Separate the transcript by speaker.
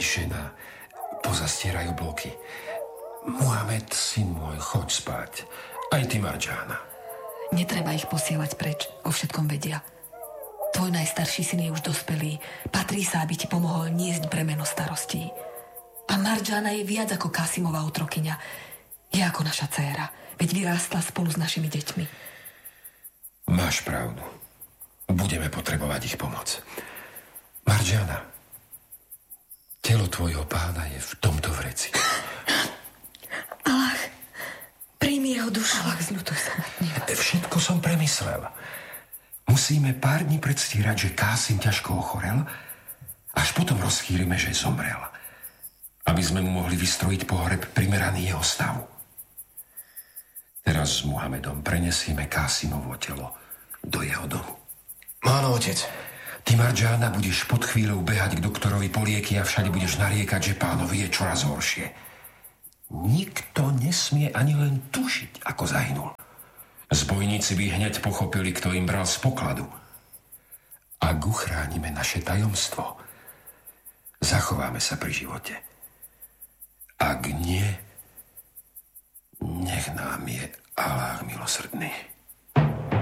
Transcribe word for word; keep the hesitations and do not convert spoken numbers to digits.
Speaker 1: Žena, pozastieraj obloky. Muhamed, syn môj, choď spať. Aj ty, Marjana.
Speaker 2: Netreba ich posielať preč, o všetkom vedia. Tvoj najstarší syn je už dospelý. Patrí sa, aby ti pomohol niesť bremeno starostí. A Marjana je viac ako Kásimová otrokyňa. Je ako naša dcéra, veď vyrástla spolu s našimi deťmi.
Speaker 1: Máš pravdu. Budeme potrebovať ich pomoc. Marjana, telo tvojho pána je v tomto vreci.
Speaker 2: Allah, príjmi jeho dušu. Allah, zľutuj sa nad ním.
Speaker 1: Všetko som premyslel. Musíme pár dní predstierať, že Kásim ťažko ochorel, až potom rozchýlime, že zomrel. Aby sme mu mohli vystrojiť pohreb primeraný jeho stavu. Teraz s Muhamedom prenesieme Kásimovo telo do jeho domu.
Speaker 3: Áno, otec.
Speaker 1: Ty, Marjana, budeš pod chvíľou behať k doktorovi po lieky a všade budeš nariekať, že pánovi je čoraz horšie. Nikto nesmie ani len tušiť, ako zahynul. Zbojníci by hneď pochopili, kto im bral z pokladu. Ak uchránime naše tajomstvo, zachováme sa pri živote. Ak nie, nech nám je Allah milosrdný.